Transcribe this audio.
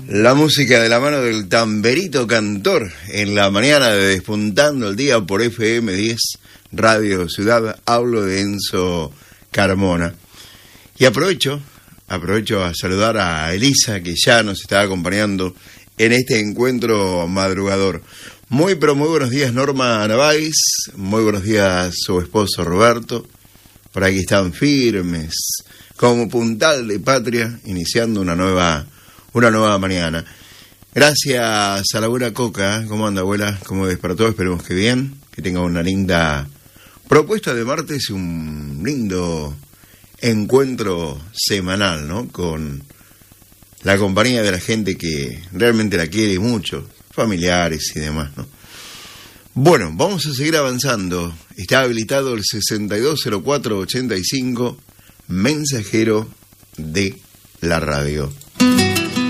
La música de la mano del Tamberito Cantor en la mañana de Despuntando el Día por FM 10 Radio Ciudad. Hablo de Enzo Carmona. Y aprovecho a saludar a Elisa, que ya nos está acompañando en este encuentro madrugador. Muy buenos días, Norma Navais. Muy buenos días, su esposo Roberto. Por aquí están firmes, como puntal de patria, iniciando una nueva mañana. Gracias a la abuela Coca. ¿Cómo anda, abuela? ¿Cómo despertó? Esperemos que bien, que tenga una linda propuesta de martes y un lindo encuentro semanal, ¿no? Con la compañía de la gente que realmente la quiere mucho, familiares y demás, ¿no? Bueno, vamos a seguir avanzando. Está habilitado el 620485, mensajero de la radio.